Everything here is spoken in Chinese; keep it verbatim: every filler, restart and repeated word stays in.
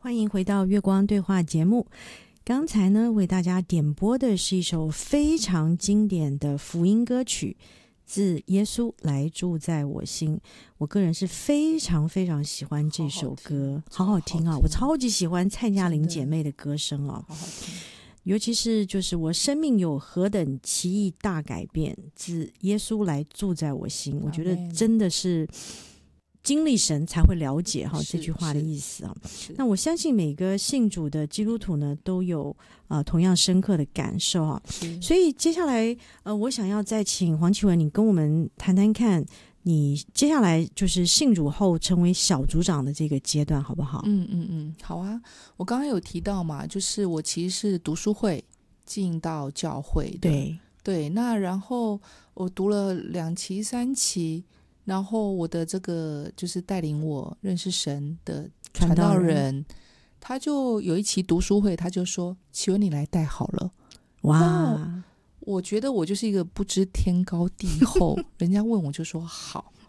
欢迎回到月光对话节目。刚才呢，为大家点播的是一首非常经典的福音歌曲，自耶稣来住在我心。我个人是非常非常喜欢这首歌，好好听，好好听啊！我超级喜欢蔡嘉玲姐妹的歌声啊， 好好听。 尤其是就是我生命有何等奇异大改变，自耶稣来住在我心。我觉得真的是经历神才会了解哈这句话的意思啊。那我相信每个信主的基督徒呢都有呃同样深刻的感受啊。所以接下来呃我想要再请黄启文你跟我们谈谈看，你接下来就是信主后成为小组长的这个阶段好不好？ 嗯嗯嗯，好啊。我刚刚有提到嘛，就是我其实是读书会进到教会的。 对对，那然后我读了两期三期。然后我的这个就是带领我认识神的传道人，传道人他就有一期读书会，他就说启文你来带好了。 哇， 我觉得我就是一个不知天高地厚人家问我就说好，